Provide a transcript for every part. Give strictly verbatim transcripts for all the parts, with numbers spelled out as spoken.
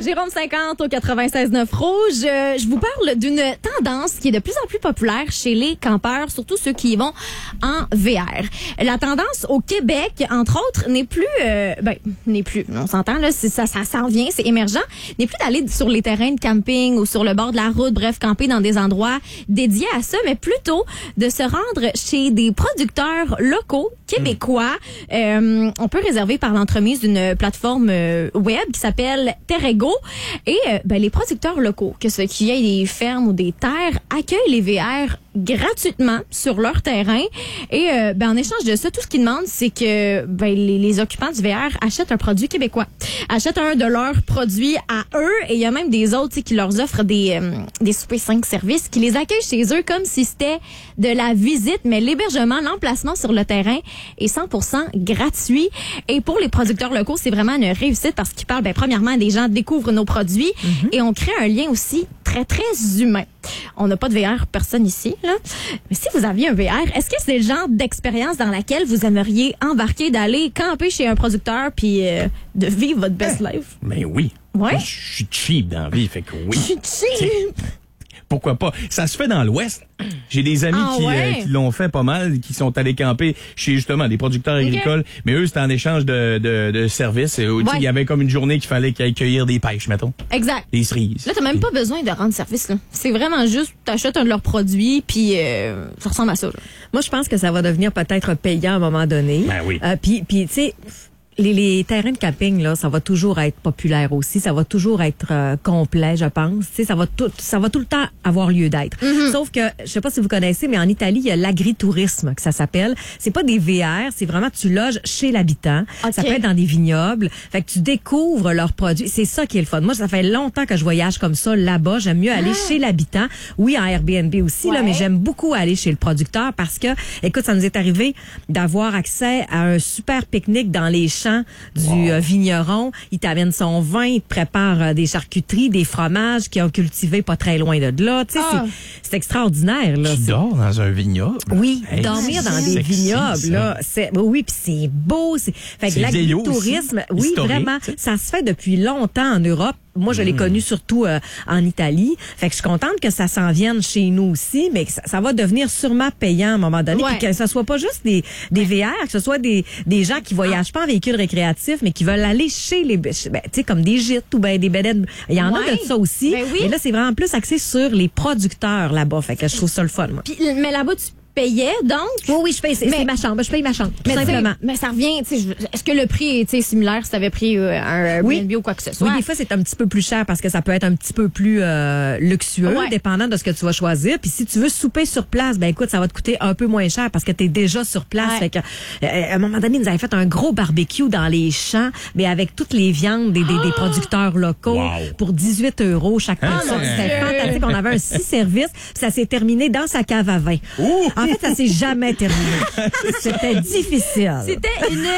Jérôme cinquante au quatre-vingt-seize neuf Rouge. Euh, je vous parle d'une tendance qui est de plus en plus populaire chez les campeurs, surtout ceux qui y vont en V R. La tendance au Québec, entre autres, n'est plus, euh, ben, n'est plus, on s'entend là, c'est, ça, ça s'en vient, c'est émergent, n'est plus d'aller sur les terrains de camping ou sur le bord de la route, bref, camper dans des endroits dédiés à ça, mais plutôt de se rendre chez des producteurs locaux québécois. Mmh. Euh, on peut réserver par l'entremise d'une plateforme euh, web qui s'appelle Terrego. Et euh, ben, les producteurs locaux, que ce qui ait des fermes ou des terres, accueillent les V R gratuitement sur leur terrain. Et euh, ben, en échange de ça, tout ce qu'ils demandent, c'est que ben, les, les occupants du V R achètent un produit québécois, achètent un de leurs produits à eux. Et il y a même des autres qui leur offrent des, euh, des soupers cinq services, qui les accueillent chez eux comme si c'était de la visite, mais l'hébergement, l'emplacement sur le terrain est cent pour cent gratuit. Et pour les producteurs locaux, c'est vraiment une réussite parce qu'ils parlent, ben, premièrement, des gens découvrent nos produits mm-hmm. et on crée un lien aussi très, très humain. On n'a pas de V R, personne ici, là. Mais si vous aviez un V R, est-ce que c'est le genre d'expérience dans laquelle vous aimeriez embarquer, d'aller camper chez un producteur puis euh, de vivre votre best life? Mais oui. Ouais. Moi, je suis cheap dans la vie, fait que oui. Je suis cheap! Pourquoi pas? Ça se fait dans l'Ouest. J'ai des amis ah, qui, ouais? euh, qui l'ont fait pas mal, qui sont allés camper chez justement des producteurs agricoles. Okay. Mais eux, c'était en échange de, de, de services. Il ouais. y avait comme une journée qu'il fallait qu'ils aillent cueillir des pêches, mettons. Exact. Des cerises. Là, t'as même pas besoin de rendre service, là. C'est vraiment juste, t'achètes un de leurs produits, puis euh, ça ressemble à ça, là. Moi, je pense que ça va devenir peut-être payant à un moment donné. Ben oui. Euh, puis, puis tu sais... Les, les terrains de camping, là, ça va toujours être populaire aussi. Ça va toujours être euh, complet, je pense. Tu sais, ça va tout, ça va tout le temps avoir lieu d'être. Mm-hmm. Sauf que, je sais pas si vous connaissez, mais en Italie, il y a l'agritourisme, que ça s'appelle. C'est pas des V R, c'est vraiment, tu loges chez l'habitant. Okay. Ça peut être dans des vignobles. Fait que tu découvres leurs produits. C'est ça qui est le fun. Moi, ça fait longtemps que je voyage comme ça là-bas. J'aime mieux aller ah. chez l'habitant. Oui, en Airbnb aussi, ouais. là, mais j'aime beaucoup aller chez le producteur parce que, écoute, ça nous est arrivé d'avoir accès à un super pique-nique dans les champs du wow. euh, vigneron. Il t'amène son vin, il te prépare euh, des charcuteries, des fromages qu'ils ont cultivés pas très loin de là. Tu sais, ah. c'est, c'est extraordinaire. Là. Tu c'est... dors dans un vignoble? Oui, hey, dormir dans des sexy, vignobles. Ça. Là, c'est, oui, puis c'est beau. C'est, fait c'est que l'agritourisme, oui, historique, vraiment, t'sais. Ça se fait depuis longtemps en Europe. Moi, je l'ai mmh. connu surtout euh, en Italie. Fait que je suis contente que ça s'en vienne chez nous aussi, mais que ça, ça va devenir sûrement payant à un moment donné. Ouais. Puis que ça soit pas juste des, des V R, que ce soit des, des gens qui voyagent pas en véhicule récréatif, mais qui veulent aller chez les... Ben, tu sais, comme des gîtes ou ben des bedettes. Il y en ouais. a de ça aussi. Ben oui. Mais là, c'est vraiment plus axé sur les producteurs là-bas. Fait que je trouve ça le fun, moi. Puis, mais là-bas, tu payais, donc? Oui, oui, je paye. C'est, mais, c'est ma chambre. Je paye ma chambre, tout simplement. Mais ça revient, tu sais, est-ce que le prix est similaire si tu avais pris euh, un Airbnb oui. ou quoi que ce soit? Oui, des fois, c'est un petit peu plus cher parce que ça peut être un petit peu plus euh, luxueux, ouais. dépendant de ce que tu vas choisir. Puis si tu veux souper sur place, ben écoute, ça va te coûter un peu moins cher parce que tu es déjà sur place. Ouais. Fait que, euh, à un moment donné, ils nous avaient fait un gros barbecue dans les champs, mais avec toutes les viandes des, des, des producteurs locaux wow. pour dix-huit euros chaque personne. Hein, c'était fantastique. On avait un six services. Ça s'est terminé dans sa cave à vin. Ouh. En fait, ça s'est jamais terminé. C'était difficile. C'était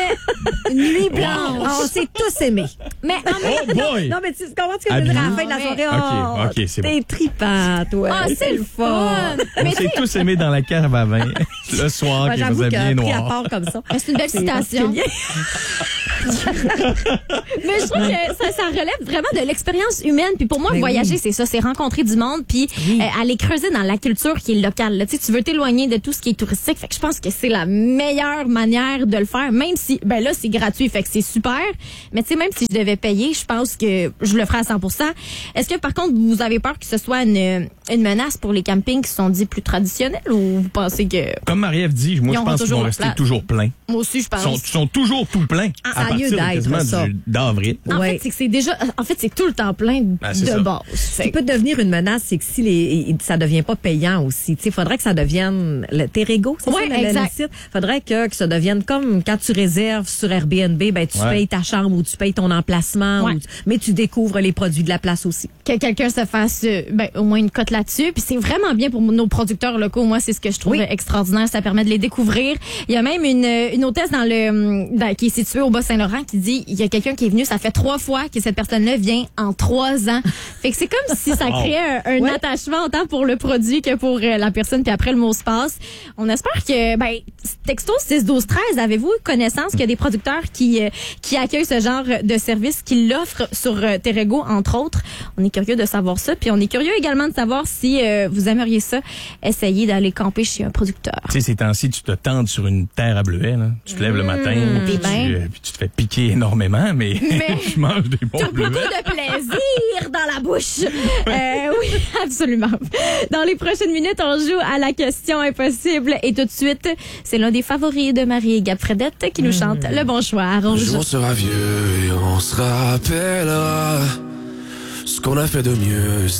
une, une nuit blanche. Wow. On s'est tous aimés. Mais, non, mais, oh boy. Non, non, mais tu comprends ce que je veux dire à la fin de la soirée? Oh, OK, OK, c'est t'es bon. trippant, toi. Ah, c'est le fun. On s'est tous aimés dans la cave à vin le soir qui faisait bien noir. À part comme ça. C'est une belle citation. Mais je trouve que ça, ça relève vraiment de l'expérience humaine. Puis pour moi, mais voyager, oui. c'est ça, c'est rencontrer du monde, puis oui. euh, aller creuser dans la culture qui est locale. Tu sais, tu veux t'éloigner de tout ce qui est touristique. Fait que je pense que c'est la meilleure manière de le faire, même si, ben là, c'est gratuit, fait que c'est super. Mais tu sais, même si je devais payer, je pense que je le ferais à cent pour cent. Est-ce que, par contre, vous avez peur que ce soit une, une menace pour les campings qui sont dits plus traditionnels ou vous pensez que... Comme Marie-Ève dit, moi, je pense qu'ils vont rester place. toujours pleins. Moi aussi, je pense. Ils sont, sont toujours tout pleins. Ah, à partir de quasiment du, d'avril. En ouais. fait, c'est que c'est déjà, en fait, c'est tout le temps plein ah, de ça. base. Ce qui peut devenir une menace, c'est que si les, ça devient pas payant aussi. Tu sais, faudrait que ça devienne le Terrego, c'est ouais, ça, le, le site. Faudrait que, que ça devienne comme quand tu réserves sur Airbnb, ben tu ouais. payes ta chambre ou tu payes ton emplacement, ouais. ou tu, mais tu découvres les produits de la place aussi. Que quelqu'un se fasse ben, au moins une cote là-dessus. Puis c'est vraiment bien pour nos producteurs locaux. Moi, c'est ce que je trouve oui. extraordinaire. Ça permet de les découvrir. Il y a même une, une hôtesse dans le dans, qui est située au Bas-Saint-Laurent Saint-Laurent qui dit il y a quelqu'un qui est venu, ça fait trois fois que cette personne-là vient en trois ans. Fait que c'est comme si ça créait un, un ouais. attachement autant pour le produit que pour euh, la personne, puis après le mot se passe. On espère que, ben, texto six douze treize, avez-vous connaissance qu'il y a des producteurs qui euh, qui accueillent ce genre de service, qui l'offrent sur euh, Terrego, entre autres? On est curieux de savoir ça, puis on est curieux également de savoir si euh, vous aimeriez ça, essayer d'aller camper chez un producteur. Tu sais, ces temps-ci, tu te tentes sur une terre à bleuets, là. Tu te lèves mmh, le matin, puis tu, euh, puis tu te fais piquer énormément, mais, mais tu manges des bons bleuets. T'as beaucoup de plaisir dans la bouche. euh, oui, absolument. Dans les prochaines minutes, on joue à la question impossible. Et tout de suite, c'est l'un des favoris de Marie Gab-Fredette qui nous chante mmh. Le Bon Choix. Le jour sera vieux et on se rappellera ce qu'on a fait de mieux.